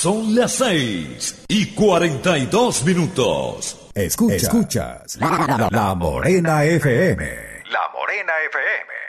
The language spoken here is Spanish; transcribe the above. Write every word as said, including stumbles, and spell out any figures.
Son las seis y cuarenta y dos minutos. Escuchas, Escuchas la, la, la Morena F M. La Morena F M.